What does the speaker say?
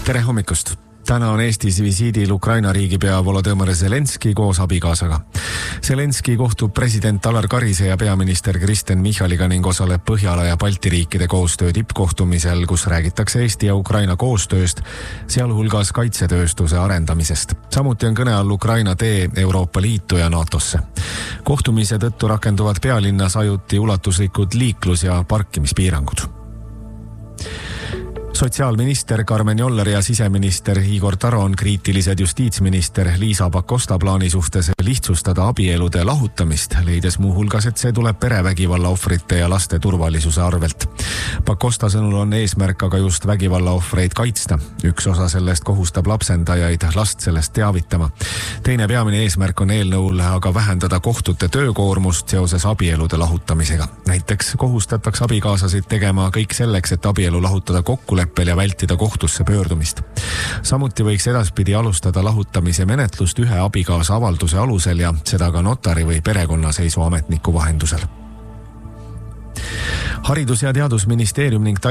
Tere hommikust! Täna on Eestis visiidil Ukraina riigipea Volodõmõr Zelenski koos abikaasaga. Zelenski kohtub president Alar Karise ja peaminister Kristen Michaliga ning osaleb Põhjala ja Balti riikide koostöö tippkohtumisel, kus räägitakse Eesti ja Ukraina koostööst, sealhulgas kaitsetööstuse arendamisest. Samuti on kõne all Ukraina tee Euroopa Liitu ja NATOsse. Kohtumise tõttu rakenduvad pealinnas ajuti ulatuslikud liiklus- ja parkimispiirangud. Sotsiaalminister Karmen Joller ja siseminister Igor Taro on kriitilised justiitsminister Liisa Pakosta plaani suhtes lihtsustada abielude lahutamist, leides muuhulgas, et see tuleb perevägivalla ohvrite ja laste turvalisuse arvelt. Pakosta sõnul on eesmärk aga just vägivalla ohvreid kaitsta. Üks osa sellest kohustab lapsendajaid last sellest teavitama. Teine peamine eesmärk on eelnõul aga vähendada kohtute töökoormust seoses abielude lahutamisega. Näiteks kohustatakse abikaasasid tegema kõik selleks, et abielu lahutada kokkuleppel ja vältida kohtusse pöördumist. Samuti võiks edaspidi alustada lahutamise menetlust ühe abikaasa avalduse alusel ja seda ka notari või perekonnaseisuametniku vahendusel. Haridus- ja Teadusministeerium ning